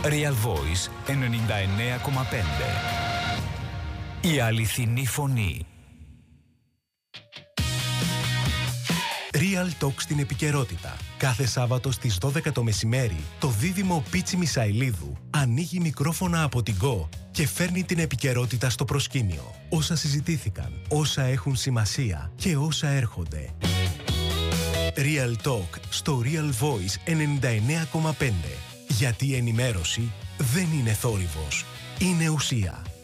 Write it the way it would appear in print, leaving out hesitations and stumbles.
Real Voice 99,5. Η αληθινή φωνή. Real Talk στην επικαιρότητα. Κάθε Σάββατο στις 12 το μεσημέρι, το δίδυμο Πίτσι Μισαηλίδου ανοίγει μικρόφωνα από την Go και φέρνει την επικαιρότητα στο προσκήνιο. Όσα συζητήθηκαν, όσα έχουν σημασία και όσα έρχονται. Real Talk στο Real Voice 99,5. Γιατί η ενημέρωση δεν είναι θόρυβος, είναι ουσία.